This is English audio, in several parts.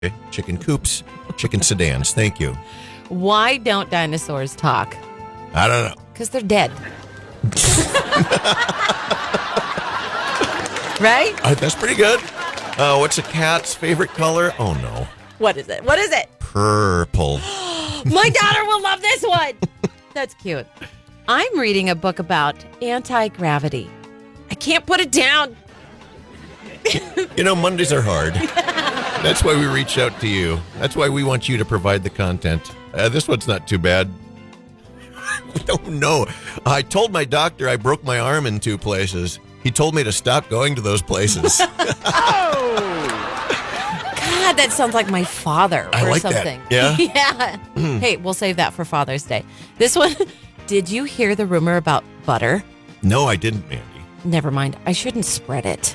chicken coops, chicken sedans. Thank you. Why don't dinosaurs talk? I don't know. Because they're dead. Right? That's pretty good. What's a cat's favorite color? Oh, no. What is it? What is it? Purple. My daughter will love this one. That's cute. I'm reading a book about anti-gravity. I can't put it down. Mondays are hard. That's why we reach out to you. That's why we want you to provide the content. This one's not too bad. Oh, no. I told my doctor I broke my arm in 2 places. He told me to stop going to those places. God, that sounds like my father or I like something. That. Yeah? Yeah. Hey, we'll save that for Father's Day. This one, did you hear the rumor about butter? No, I didn't, Mandy. Never mind. I shouldn't spread it.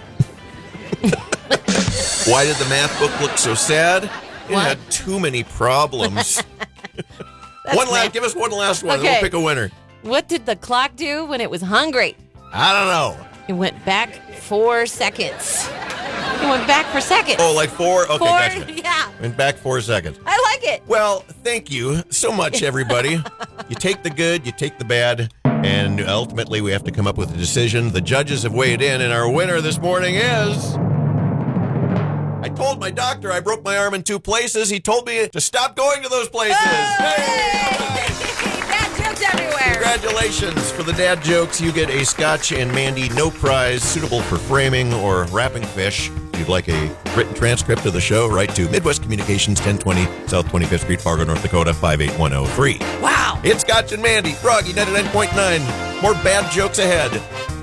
Why did the math book look so sad? It What? had too many problems. Give us one last one. Okay. We'll pick a winner. What did the clock do when it was hungry? I don't know. It went back 4 seconds. It went back for seconds. Oh, like 4? Okay, 4? gotcha. Yeah. Went back 4 seconds. I like it. Well, thank you so much, everybody. You take the good, you take the bad, and ultimately we have to come up with a decision. The judges have weighed in, and our winner this morning is... I told my doctor I broke my arm in 2 places. He told me to stop going to those places. Hey! Dad jokes everywhere. Congratulations. For the dad jokes, you get a Scotch and Mandy no prize, suitable for framing or wrapping fish. If you'd like a written transcript of the show, write to Midwest Communications, 1020 South 25th Street, Fargo, North Dakota, 58103. Wow. It's Scotch and Mandy, Froggy 99.9. More bad jokes ahead.